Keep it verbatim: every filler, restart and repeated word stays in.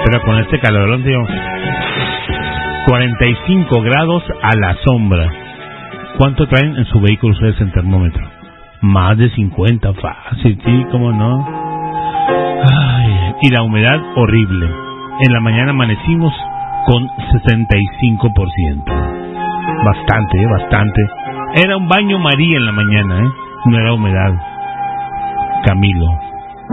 Pero con este calorón, tío. cuarenta y cinco grados a la sombra. ¿Cuánto traen en su vehículo ustedes en termómetro? Más de cincuenta, fácil, sí, cómo no. Ay, y la humedad horrible. En la mañana amanecimos con sesenta y cinco por ciento. Bastante, eh, bastante. Era un baño María en la mañana, ¿eh? No era humedad. Camilo.